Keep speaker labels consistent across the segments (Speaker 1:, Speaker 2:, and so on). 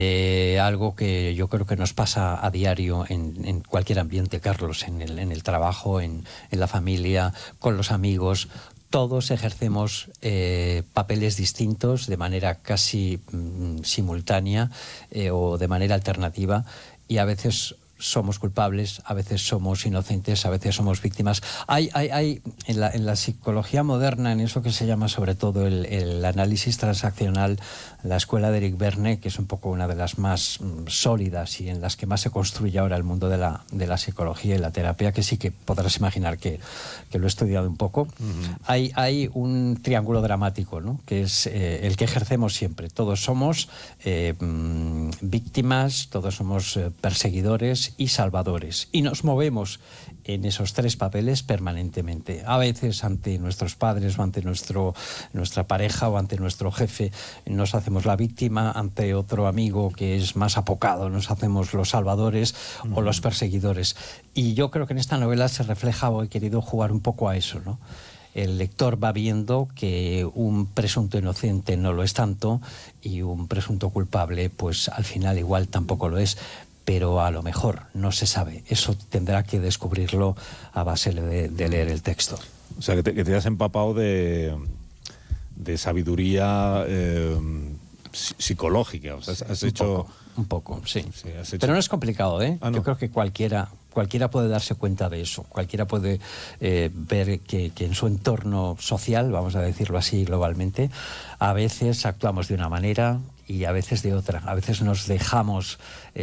Speaker 1: Algo que yo creo que nos pasa a diario en cualquier ambiente, Carlos, en el trabajo, en la familia, con los amigos. Todos ejercemos papeles distintos de manera casi simultánea o de manera alternativa, y a veces somos culpables, a veces somos inocentes, a veces somos víctimas. Hay en la psicología moderna, en eso que se llama sobre todo el análisis transaccional, la escuela de Eric Berne, que es un poco una de las más sólidas y en las que más se construye ahora el mundo de la psicología y la terapia, que sí que podrás imaginar que lo he estudiado un poco. Hay un triángulo dramático, ¿no?, que es el que ejercemos siempre. Todos somos víctimas, todos somos perseguidores y salvadores, y nos movemos en esos tres papeles permanentemente. A veces ante nuestros padres o ante nuestra pareja o ante nuestro jefe nos hacemos la víctima, ante otro amigo que es más apocado nos hacemos los salvadores o los perseguidores. Y yo creo que en esta novela se refleja, o he querido jugar un poco a eso, ¿no? El lector va viendo que un presunto inocente no lo es tanto y un presunto culpable, pues al final igual tampoco lo es. Pero a lo mejor no se sabe. Eso tendrá que descubrirlo a base de leer el texto.
Speaker 2: O sea, que te has empapado de sabiduría psicológica. O sea, has hecho...
Speaker 1: Un poco, sí.
Speaker 2: Has hecho...
Speaker 1: Pero no es complicado, ¿eh?
Speaker 2: ¿no?
Speaker 1: Yo creo que cualquiera puede darse cuenta de eso. Cualquiera puede ver que en su entorno social, vamos a decirlo así globalmente, a veces actuamos de una manera y a veces de otra. A veces nos dejamos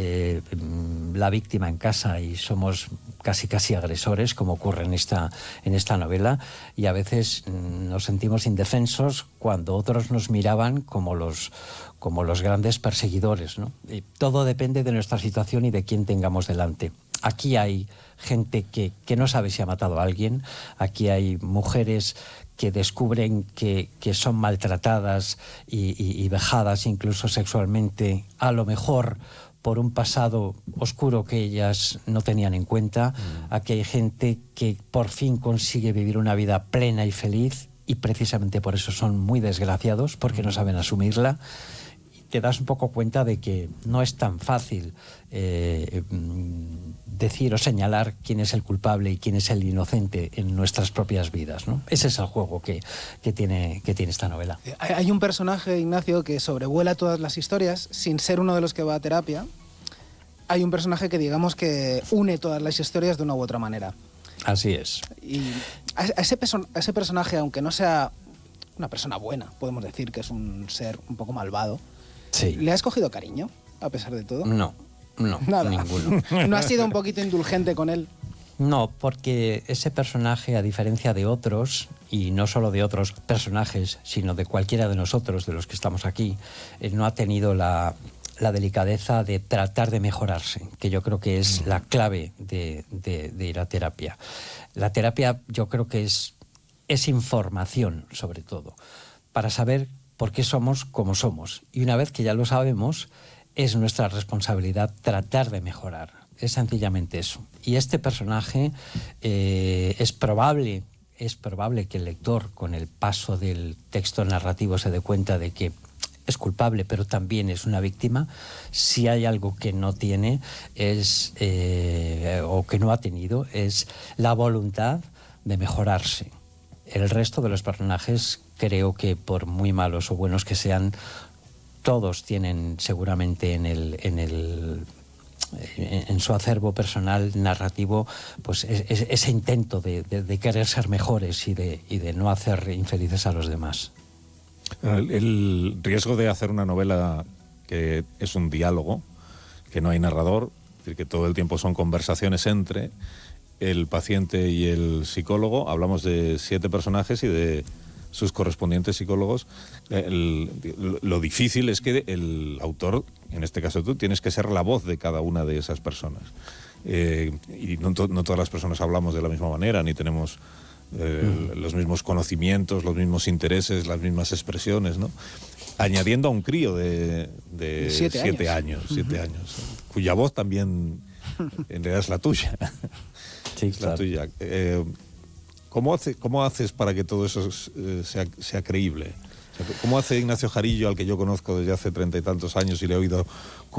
Speaker 1: la víctima en casa y somos casi agresores, como ocurre en esta novela, y a veces nos sentimos indefensos cuando otros nos miraban como los grandes perseguidores, ¿no? Y todo depende de nuestra situación y de quién tengamos delante. Aquí hay gente que no sabe si ha matado a alguien. Aquí hay mujeres que descubren que son maltratadas y vejadas incluso sexualmente, a lo mejor por un pasado oscuro que ellas no tenían en cuenta. Aquí hay gente que por fin consigue vivir una vida plena y feliz, y precisamente por eso son muy desgraciados, porque no saben asumirla. Te das un poco cuenta de que no es tan fácil decir o señalar quién es el culpable y quién es el inocente en nuestras propias vidas, ¿no? Ese es el juego que tiene esta novela.
Speaker 3: Hay un personaje, Ignacio, que sobrevuela todas las historias sin ser uno de los que va a terapia. Hay un personaje que digamos que une todas las historias de una u otra manera.
Speaker 1: Así es.
Speaker 3: Y a ese personaje, aunque no sea una persona buena, podemos decir que es un ser un poco malvado,
Speaker 1: sí.
Speaker 3: ¿Le has cogido cariño, a pesar de todo?
Speaker 1: No,
Speaker 3: nada.
Speaker 1: Ninguno.
Speaker 3: ¿No has sido un poquito indulgente con él?
Speaker 1: No, porque ese personaje, a diferencia de otros, y no solo de otros personajes, sino de cualquiera de nosotros, de los que estamos aquí, no ha tenido la delicadeza de tratar de mejorarse, que yo creo que es la clave de ir a terapia. La terapia yo creo que es información, sobre todo, para saber por qué somos como somos. Y una vez que ya lo sabemos, es nuestra responsabilidad tratar de mejorar. Es sencillamente eso. Y este personaje es probable que el lector, con el paso del texto narrativo, se dé cuenta de que es culpable, pero también es una víctima. Si hay algo que no tiene o que no ha tenido, es la voluntad de mejorarse. El resto de los personajes, creo que por muy malos o buenos que sean, todos tienen seguramente en su acervo personal narrativo, pues ese intento de querer ser mejores y de no hacer infelices a los demás.
Speaker 2: El riesgo de hacer una novela que es un diálogo, que no hay narrador, es decir, que todo el tiempo son conversaciones entre el paciente y el psicólogo. Hablamos de 7 personajes y de sus correspondientes psicólogos. Lo difícil es que el autor, en este caso tú, tienes que ser la voz de cada una de esas personas. Y no todas las personas hablamos de la misma manera, ni tenemos los mismos conocimientos, los mismos intereses, las mismas expresiones, ¿no? Añadiendo a un crío de 7 años, cuya voz también en realidad es la tuya.
Speaker 1: Sí,
Speaker 2: es la tuya. ¿Cómo haces para que todo eso sea creíble? ¿Cómo hace Ignacio Jarillo, al que yo conozco desde hace 30 y tantos años y le he oído